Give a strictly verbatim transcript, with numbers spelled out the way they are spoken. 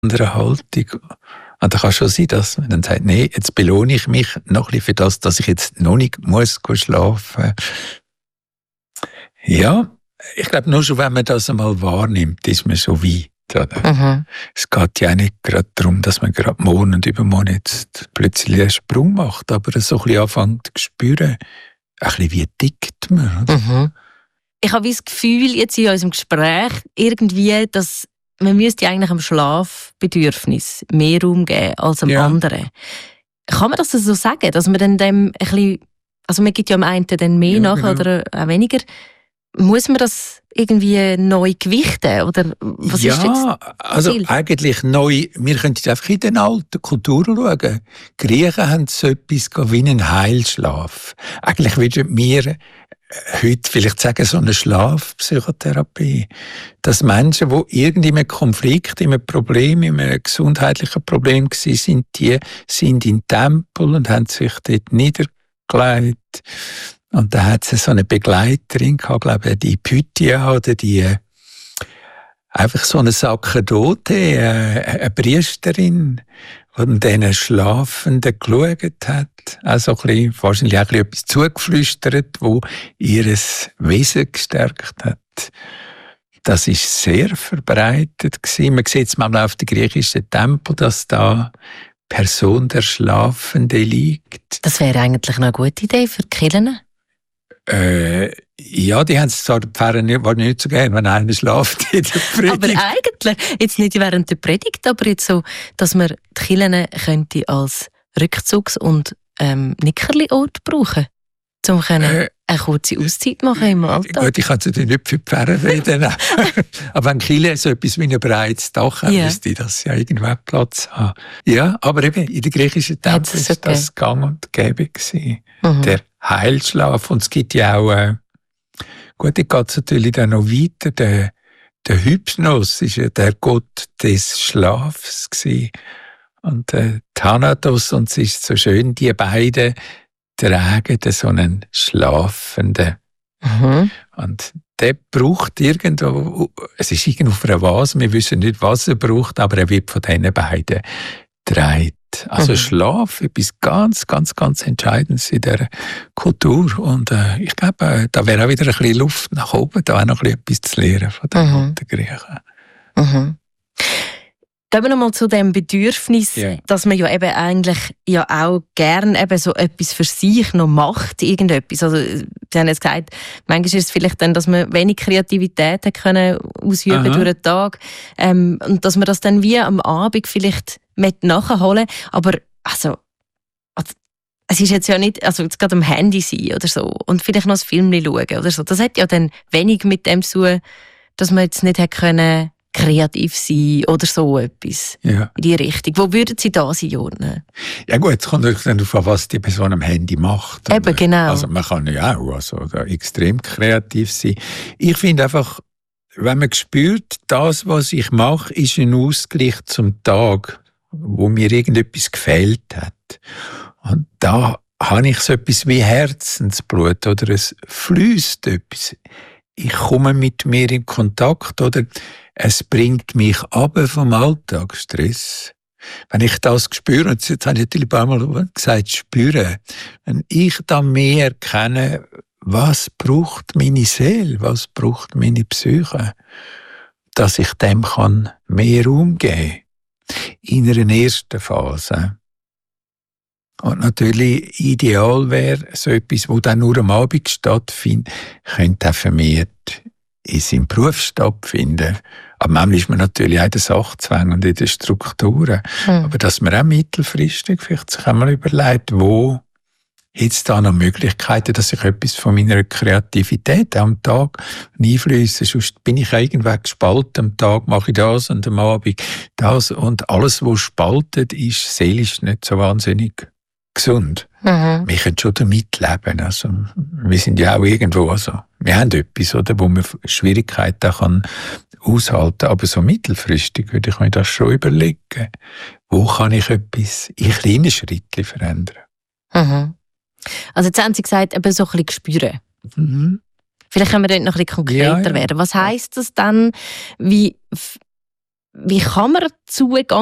andere Haltung. Und da kann schon sein, dass man dann sagt, nee, jetzt belohne ich mich noch ein bisschen für das, dass ich jetzt noch nicht muss schlafen. Ja, ich glaube, nur schon, wenn man das einmal wahrnimmt, ist man schon weit. Oder? Mhm. Es geht ja nicht gerade darum, dass man gerade morgen und übermorgen jetzt plötzlich einen Sprung macht, aber so ein bisschen anfängt zu spüren, ein bisschen wie tickt man. Oder? Mhm. Ich habe das Gefühl, jetzt in unserem Gespräch, irgendwie, dass man müsste eigentlich am Schlafbedürfnis mehr Raum geben als am ja. anderen. Kann man das so sagen, dass man dann dem ein bisschen, also man gibt ja am einen dann mehr ja, nach genau. oder auch weniger. Muss man das irgendwie neu gewichten? Oder was ja, ist jetzt also eigentlich neu, wir können jetzt einfach in den alten Kulturen schauen. Die Griechen haben so etwas wie einen Heilschlaf. Eigentlich würden wir heute vielleicht sagen, so eine Schlafpsychotherapie. Dass Menschen, die irgendwie in einem Konflikt, in einem Problem, in einem gesundheitlichen Problem waren, sind, die sind in Tempel und haben sich dort niedergelegt. Und da hat es so eine Begleiterin gehabt, glaube ich, die Pythia oder die, einfach so eine Sacerdote, eine Priesterin, die diesen Schlafenden geschaut hat. Also ein bisschen, wahrscheinlich auch ein bisschen etwas zugeflüstert, wo ihr Wesen gestärkt hat. Das war sehr verbreitet gewesen. Man sieht es manchmal auf den griechischen Tempel, dass da Person der Schlafende liegt. Das wäre eigentlich eine gute Idee für die Kirchen. Äh, ja, die haben es zwar, die Pfarrer nicht, war nicht so gern, wenn einer schlaft in der Predigt. Aber eigentlich, jetzt nicht während der Predigt, aber jetzt so, dass man die Kirchen könnte als Rückzugs- und ähm, Nickerli-Ort brauchen, um äh, eine kurze Auszeit machen im Alltag. Gut, ich kann natürlich nicht für die Pfarrer reden, aber wenn Kirche so etwas wie ein breites Dach haben, yeah. müsste das ja irgendwo Platz haben. Ja, aber eben, in der griechischen Tempel ist okay. das gang und gäbe gewesen. Mhm. Der Heilschlaf. Und es gibt ja auch, äh, gut, da geht es natürlich dann noch weiter. Der, der Hypnos ist ja der Gott des Schlafs gewesen. Und äh, Thanatos, und es ist so schön, die beiden tragen so einen Schlafenden. Mhm. Und der braucht irgendwo, es ist irgendwo auf einer Vase, wir wissen nicht, was er braucht, aber er wird von diesen beiden getragen. Also mhm. Schlaf, etwas ganz, ganz, ganz Entscheidendes in dieser Kultur. Und äh, ich glaube, äh, da wäre auch wieder ein bisschen Luft nach oben, da auch noch ein bisschen etwas zu lernen von den mhm. alten Griechen. Mhm. Gehen wir nochmal zu dem Bedürfnis, yeah. dass man ja eben eigentlich ja auch gern eben so etwas für sich noch macht, irgendetwas. Also, Sie haben jetzt gesagt, manchmal ist es vielleicht dann, dass man wenig Kreativität hat können ausüben Aha. durch den Tag, ähm, und dass man das dann wie am Abend vielleicht mit nachholen. Aber also, also, es ist jetzt ja nicht, also jetzt gerade am Handy sein oder so und vielleicht noch ein Film schauen oder so. Das hat ja dann wenig mit dem zu tun, dass man jetzt nicht hätte können kreativ sein oder so etwas ja. in die Richtung. Wo würden Sie das einordnen? Ja gut, es kommt natürlich darauf an, was die Person am Handy macht. Eben, genau. Also man kann ja auch also, extrem kreativ sein. Ich finde einfach, wenn man spürt, das, was ich mache, ist ein Ausgleich zum Tag, wo mir irgendetwas gefehlt hat. Und da habe ich so etwas wie Herzensblut oder es fließt etwas. Ich komme mit mir in Kontakt oder es bringt mich ab vom Alltagsstress. Wenn ich das spüre, und jetzt habe ich natürlich ein paar Mal gesagt, spüren, wenn ich da mehr erkenne, was braucht meine Seele, was braucht meine Psyche, dass ich dem kann mehr umgehen in einer ersten Phase. Und natürlich ideal wäre so etwas, wo dann nur am Abend stattfindet, könnte auch vermehrt in seinem Beruf stattfinden. Aber manchmal ist man natürlich auch in den Sachzwängen und in den Strukturen. Hm. Aber dass man auch mittelfristig vielleicht sich einmal überlegt, wo jetzt da noch Möglichkeiten, dass ich etwas von meiner Kreativität am Tag einfließe. Sonst bin ich irgendwann gespalten. Am Tag mache ich das und am Abend das. Und alles, was spaltet, ist seelisch nicht so wahnsinnig gesund. Mhm. Wir können schon damit leben. Also, wir sind ja auch irgendwo, also, wir haben etwas, oder, wo man Schwierigkeiten kann aushalten. Aber so mittelfristig würde ich mir das schon überlegen. Wo kann ich etwas in kleinen Schritten verändern? Mhm. Also jetzt haben Sie gesagt, eben so ein bisschen spüren. Mhm. Vielleicht können wir dort noch ein bisschen konkreter ja, ja. werden. Was heisst das dann? Wie wie kann man zugehen